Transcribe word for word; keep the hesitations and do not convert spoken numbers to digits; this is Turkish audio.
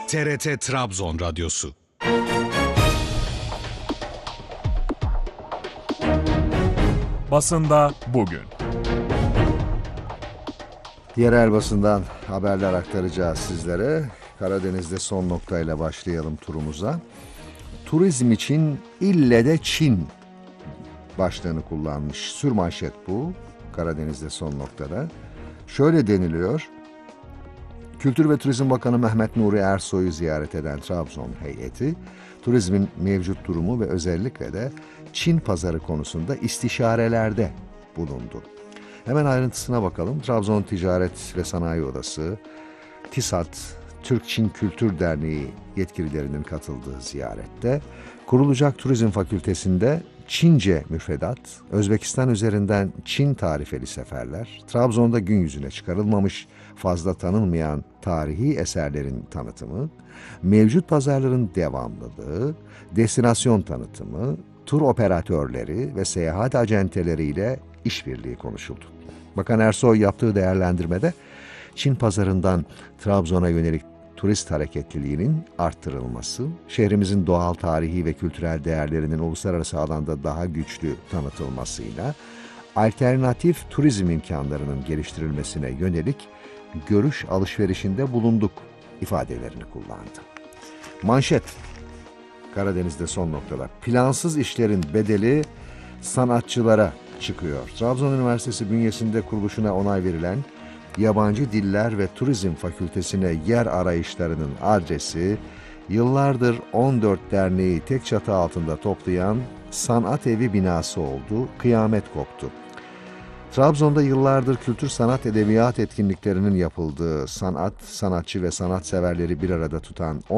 T R T Trabzon Radyosu. Basında bugün. Yerel basından haberler aktaracağız sizlere. Karadeniz'de son noktayla başlayalım turumuza. Turizm için ille de Çin başlığını kullanmış. Sürmanşet bu. Karadeniz'de son noktada. Şöyle deniliyor. Kültür ve Turizm Bakanı Mehmet Nuri Ersoy'u ziyaret eden Trabzon heyeti, turizmin mevcut durumu ve özellikle de Çin pazarı konusunda istişarelerde bulundu. Hemen ayrıntısına bakalım. Trabzon Ticaret ve Sanayi Odası, TİSAT, Türk-Çin Kültür Derneği yetkililerinin katıldığı ziyarette, kurulacak turizm fakültesinde Çince müfredat, Özbekistan üzerinden Çin tarifeli seferler, Trabzon'da gün yüzüne çıkarılmamış, fazla tanınmayan tarihi eserlerin tanıtımı, mevcut pazarların devamlılığı, destinasyon tanıtımı, tur operatörleri ve seyahat acenteleriyle işbirliği konuşuldu. Bakan Ersoy yaptığı değerlendirmede Çin pazarından Trabzon'a yönelik turist hareketliliğinin arttırılması, şehrimizin doğal, tarihi ve kültürel değerlerinin uluslararası alanda daha güçlü tanıtılmasıyla alternatif turizm imkanlarının geliştirilmesine yönelik görüş alışverişinde bulunduk ifadelerini kullandı. Manşet, Karadeniz'de son noktalar. Plansız işlerin bedeli sanatçılara çıkıyor. Trabzon Üniversitesi bünyesinde kuruluşuna onay verilen Yabancı Diller ve Turizm Fakültesine yer arayışlarının adresi, yıllardır on dört derneği tek çatı altında toplayan sanat evi binası oldu, kıyamet koptu. Trabzon'da yıllardır kültür, sanat, edebiyat etkinliklerinin yapıldığı, sanat, sanatçı ve sanatseverleri bir arada tutan